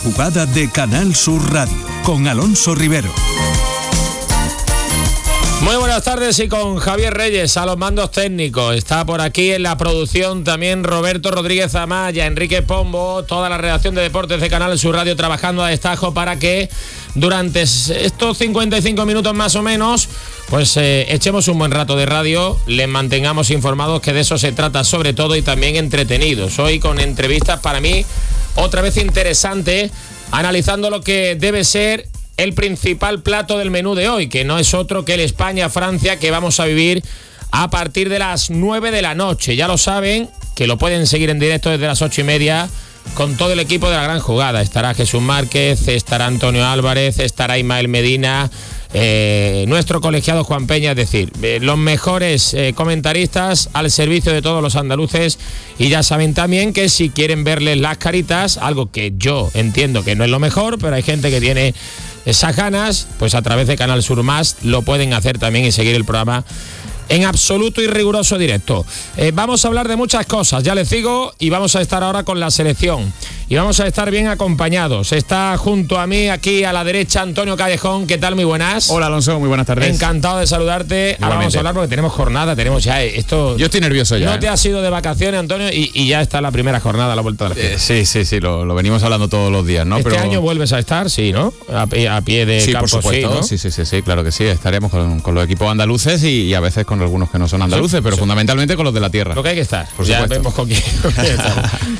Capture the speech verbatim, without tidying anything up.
Jugada de Canal Sur Radio con Alonso Rivero. Muy buenas tardes y con Javier Reyes a los mandos técnicos. Está por aquí en la producción también Roberto Rodríguez Amaya, Enrique Pombo, toda la redacción de deportes de Canal Sur Radio trabajando a destajo para que durante estos cincuenta y cinco minutos más o menos pues eh, echemos un buen rato de radio, les mantengamos informados, que de eso se trata sobre todo, y también entretenidos. Hoy con entrevistas para mí otra vez interesante, analizando lo que debe ser el principal plato del menú de hoy, que no es otro que el España-Francia, que vamos a vivir a partir de las nueve de la noche. Ya lo saben, que lo pueden seguir en directo desde las ocho y media con todo el equipo de La Gran Jugada. Estará Jesús Márquez, estará Antonio Álvarez, estará Ismael Medina, eh, nuestro colegiado Juan Peña, es decir, eh, los mejores eh, comentaristas al servicio de todos los andaluces. Y ya saben también que si quieren verles las caritas, algo que yo entiendo que no es lo mejor, pero hay gente que tiene esas ganas, pues a través de Canal Sur Más lo pueden hacer también y seguir el programa en absoluto y riguroso directo. Eh, vamos a hablar de muchas cosas, ya les digo, y vamos a estar ahora con la selección. Y vamos a estar bien acompañados. Está junto a mí, aquí a la derecha, Antonio Callejón. ¿Qué tal? Muy buenas. Hola, Alonso, muy buenas tardes. Encantado de saludarte. Igualmente. Ahora vamos a hablar porque tenemos jornada, tenemos ya esto. Yo estoy nervioso ya. No ¿eh? te has ido de vacaciones, Antonio, y, y ya está la primera jornada a la vuelta de la eh, Sí, sí, sí, lo, lo venimos hablando todos los días, ¿no? Este Pero... año vuelves a estar, sí, ¿no? A, a pie de sí, campo, por supuesto. sí, ¿no? sí, sí, sí, sí, claro que sí. Estaremos con, con los equipos andaluces y, y a veces con algunos que no son andaluces, sí, pero sí, fundamentalmente con los de la tierra. Lo que hay que estar. Por ya supuesto. vemos con quién.